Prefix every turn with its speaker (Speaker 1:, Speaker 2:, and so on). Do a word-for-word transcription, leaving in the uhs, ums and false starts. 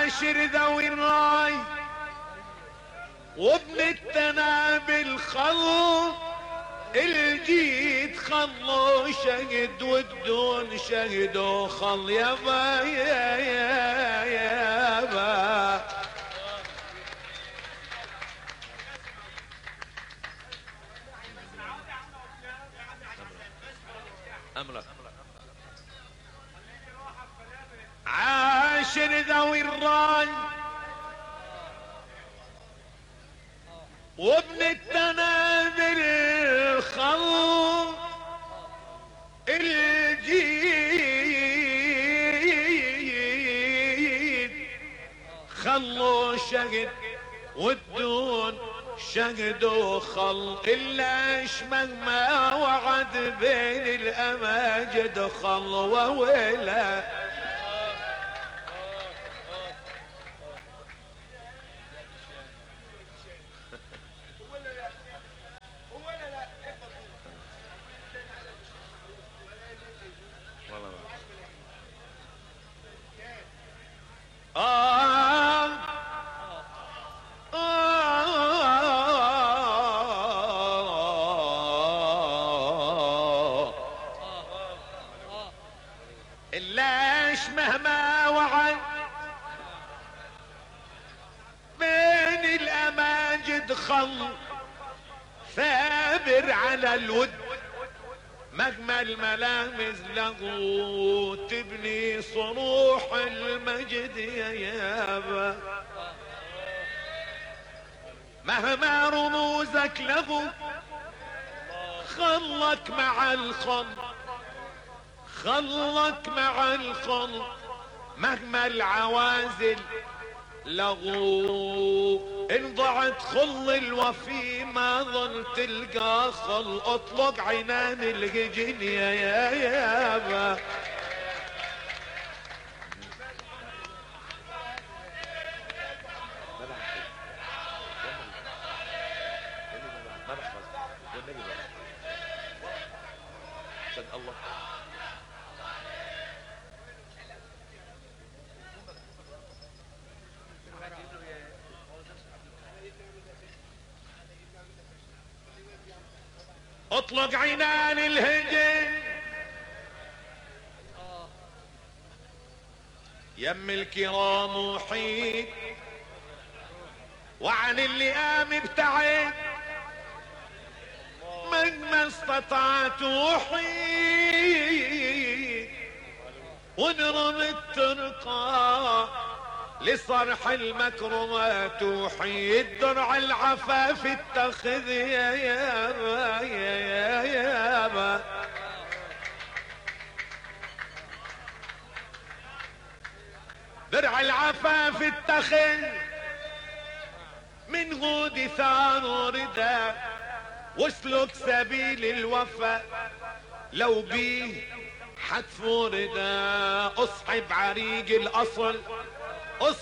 Speaker 1: عاشر ذوي الراي وابن التنابل خلو الجيد خلو شهد والدون شهدوا خل يابا يا يا يابا. أمرك عاشر ذوي الراي وابن التنابل الخل الجيد خلوا شهد والدون شهدوا خل إلا مهما وعد بين الأماجد خل وويلا. آه آه إلاش مهما وعد بين الأماجد خل ثابر على الود مهما الملامز له تبني صروح المجد يا يابا. مهما رموزك له خلك مع الخل خلك مع الخل مهما العوازل له ان ضعت خل الوفي ما ظن تلقى خل اطلق عنان الهجن يا يا يابا. الله اطلق عنان الهجن يم الكرام وحيد وعن اللئام ابتعد مهما استطعت وحيد ونرم الترقى لصرح المكرمات وحيد درع العفاف اتخذ يا يابا يا يا يابا. درع العفاف اتخذ من غود ثار وردا واسلك سبيل الوفا لو بيه حتف وردا اصحب عريق الاصل